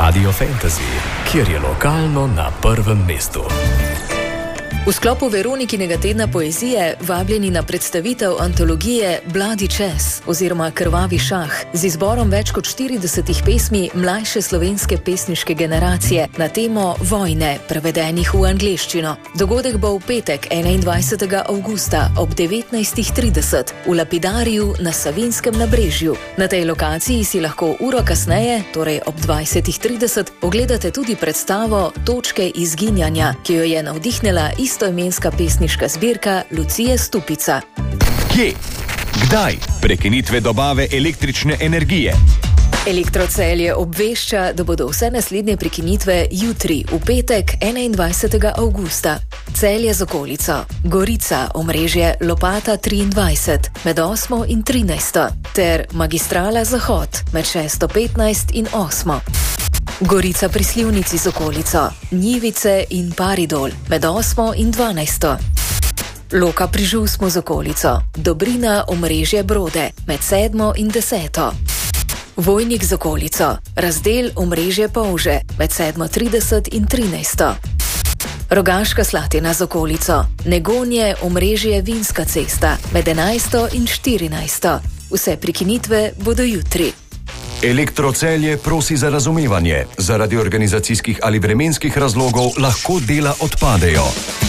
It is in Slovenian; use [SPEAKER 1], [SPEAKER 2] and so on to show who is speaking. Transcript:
[SPEAKER 1] Radio Fantasy, kjer je lokalno na prvem mestu.
[SPEAKER 2] V sklopu Veronikinega tedna poezije vabljeni na predstavitev antologije Bloody Chess oziroma Krvavi šah z izborom več kot 40 pesmi mlajše slovenske pesniške generacije na temo vojne, prevedenih v angleščino. Dogodek bo v petek 21. avgusta ob 19.30 v Lapidariju na Savinjskem nabrežju. Na tej lokaciji si lahko uro kasneje, torej ob 20.30, ogledate tudi predstavo Točke izginjanja, ki jo je navdihnila istoimenska pesniška zbirka Lucije Stupica.
[SPEAKER 3] Kje? Kdaj? Prekinitve dobave električne energije.
[SPEAKER 2] Elektrocelje obvešča, da bodo vse naslednje prekinitve jutri, v petek 21. avgusta. Celje z okolico, Gorica, omrežje Lopata 23 med 8. in 13. ter Magistrala Zahod med 6.15 in 8. Gorica pri Slivnici z okolico, Njivice in Paridol med 8. in 12. Loka pri Žusmu z okolico, Dobrina, omrežje Brode med 7. in 10. Vojnik z okolico, Razdel, omrežje Polže med 7.30 in 13. Rogaška Slatina z okolico, Negonje, omrežje Vinska cesta med 11. in 14. Vse prekinitve bodo jutri.
[SPEAKER 3] Elektrocelje prosi za razumevanje. Zaradi organizacijskih ali vremenskih razlogov lahko dela odpadejo.